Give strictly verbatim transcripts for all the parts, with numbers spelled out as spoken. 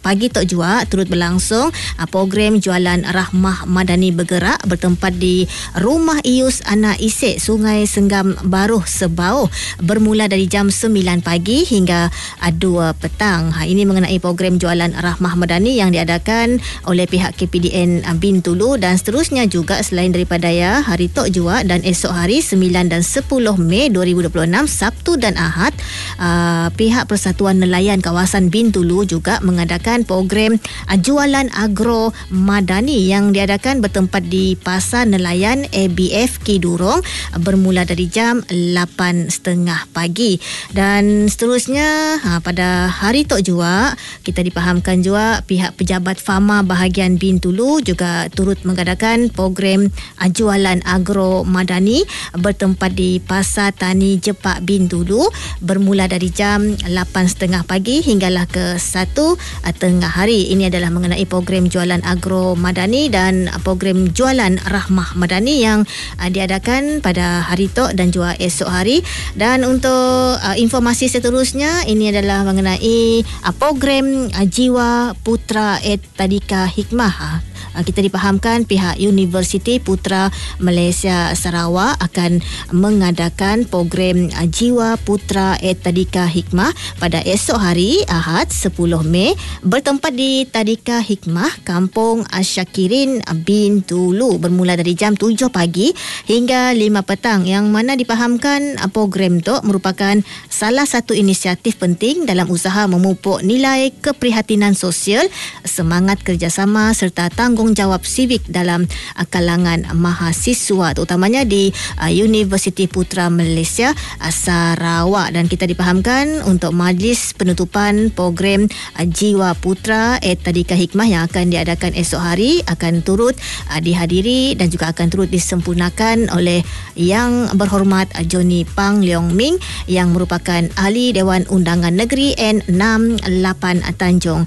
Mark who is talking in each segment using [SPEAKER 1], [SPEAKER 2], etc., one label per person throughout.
[SPEAKER 1] pagi Tok Jua turut berlangsung uh, program jualan Rahmah Madani bergerak bertempat di Rumah Ius Anak Isik Sungai Senggam Baruh Sebauh bermula dari jam sembilan pagi hingga uh, dua petang. Ha, ini mengenai program jualan Rahmah Madani yang diadakan oleh pihak K P D N uh, Bintulu, dan seterusnya juga selain daripada ya hari Tok Jua dan esok hari sembilan dan sepuluh Mei dua ribu dua puluh enam Sabtu dan Ahad, uh, pihak Persatuan Nelayan Kawasan Bintulu juga mengadakan program uh, jualan agro madani yang diadakan bertempat di Pasar Nelayan A B F Kidurong uh, bermula dari jam lapan tiga puluh pagi. Dan seterusnya uh, pada hari Tok Jua kita dipahamkan juga pihak Pejabat Fama bahagian Bintulu juga turut mengadakan program uh, jualan agro madani bertempat di Pasar Tani Jepak Bintulu bermula dari jam lapan tiga puluh pagi hinggalah ke satu tengah hari. Ini adalah mengenai program jualan agro madani dan program jualan Rahmah Madani yang uh, diadakan pada hari Tok dan juga esok hari. Dan untuk uh, informasi seterusnya, ini adalah mengenai uh, program uh, Jiwa Putra et Tadika Hikmah. Uh, kita dipahamkan pihak Universiti Putra Malaysia Sarawak akan mengadakan program uh, Jiwa Putra et Tadika Hikmah pada esok hari Ahad sepuluh Mei bertempat di Tadika Hikmah Kampung Asyakirin Bintulu bermula dari jam tujuh pagi hingga lima petang, yang mana dipahamkan uh, program itu merupakan salah satu inisiatif penting dalam usaha memupuk nilai keprihatinan sosial, semangat kerjasama serta tanggungjawab sivik dalam uh, kalangan mahasiswa, terutamanya di uh, Universiti Putra Malaysia uh, Sarawak. Dan kita dipahamkan untuk majlis penutupan program uh, Jiwa Putra et Tadika Hikmah yang akan diadakan esok hari akan turut uh, dihadiri dan juga akan turut disempurnakan oleh Yang Berhormat uh, Johnny Pang Leong Ming yang merupakan Ahli Dewan Undangan Negeri N enam lapan Tanjung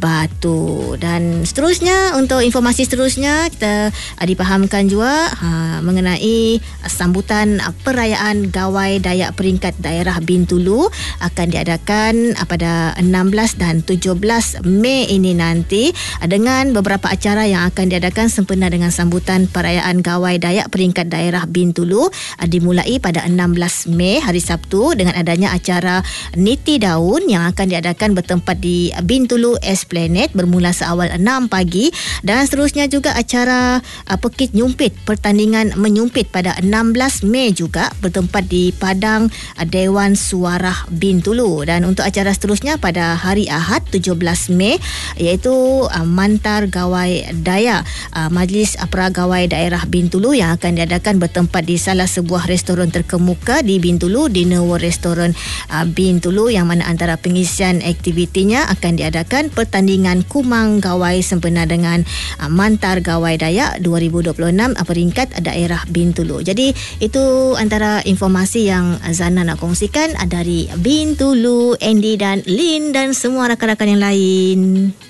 [SPEAKER 1] Batu. Dan seterusnya, untuk informasi seterusnya kita uh, dipahamkan juga uh, mengenai uh, sambutan uh, perayaan Gawai Dayak Peringkat Daerah Bintulu akan diadakan uh, pada enam belas dan tujuh belas Mei ini nanti uh, dengan beberapa acara yang akan diadakan sempena dengan sambutan perayaan Gawai Dayak Peringkat Daerah Bintulu uh, dimulai pada enam belas Mei hari Sabtu dengan adanya acara Niti Daun yang akan diadakan bertempat di Bintulu Esplanade bermula seawal enam pagi, dan seterusnya juga acara uh, Pekit Nyumpit, pertandingan menyumpit pada enam belas Mei juga bertempat di Padang uh, Dewan Suarah Bintulu. Dan untuk acara seterusnya pada hari Ahad tujuh belas Mei iaitu uh, Mantar Gawai Dayak, uh, Majlis Pra-Gawai Daerah Bintulu yang akan diadakan bertempat di salah sebuah restoran terkemuka di Bintulu, di Dinner Restoran uh, Bintulu, yang mana antara pengisian aktivitinya akan diadakan pertandingan kumang gawai sempena dengan uh, Mantar Gawai Dayak dua ribu dua puluh enam uh, peringkat daerah Bintulu. Jadi itu antara informasi yang Zana nak kongsikan uh, dari Bintulu, Andy dan Lin dan semua rakan-rakan yang lain.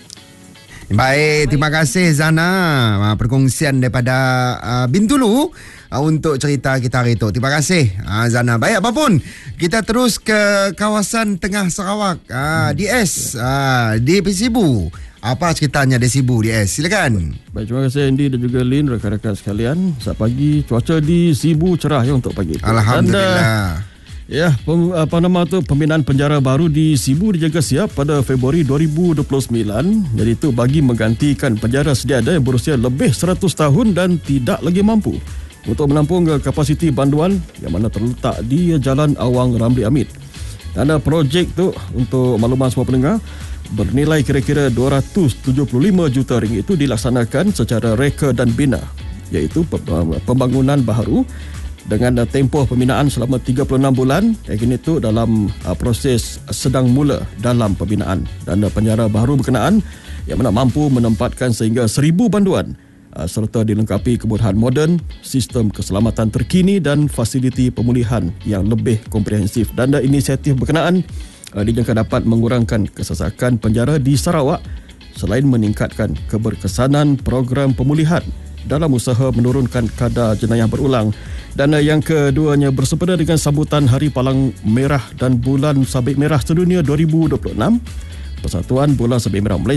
[SPEAKER 2] Baik, terima kasih Zana perkongsian daripada uh, Bintulu uh, untuk cerita kita hari itu. Terima kasih uh, Zana. Baik, apapun kita terus ke kawasan Tengah Sarawak, uh, D S uh, di Sibu. Apa ceritanya di Sibu, D S? Silakan.
[SPEAKER 3] Baik, terima kasih Andy dan juga Lin, rakan-rakan sekalian. Saat pagi cuaca di Sibu cerah ya untuk pagi itu.
[SPEAKER 2] Alhamdulillah.
[SPEAKER 3] Dan, ya, pem, apa nama tu pembinaan penjara baru di Sibu dijaga siap pada Februari dua ribu dua puluh sembilan. Jadi itu bagi menggantikan penjara sedia ada yang berusia lebih seratus tahun dan tidak lagi mampu untuk menampung kapasiti banduan yang mana terletak di Jalan Awang Ramli Amit. Dan projek tu untuk makluman semua pendengar bernilai kira-kira dua ratus tujuh puluh lima juta ringgit itu dilaksanakan secara reka dan bina, iaitu pembangunan baharu dengan tempoh pembinaan selama tiga puluh enam bulan. Yang ini tu dalam uh, proses sedang mula dalam pembinaan, dan uh, penjara baru berkenaan yang mana mampu menempatkan sehingga seribu banduan uh, serta dilengkapi kemudahan moden, sistem keselamatan terkini dan fasiliti pemulihan yang lebih komprehensif. Dan uh, inisiatif berkenaan uh, dijangka dapat mengurangkan kesesakan penjara di Sarawak selain meningkatkan keberkesanan program pemulihan dalam usaha menurunkan kadar jenayah berulang. Dan yang keduanya bersempena dengan sambutan Hari Palang Merah dan Bulan Sabit Merah Sedunia dua ribu dua puluh enam, Persatuan Bola Sabit Merah Malaysia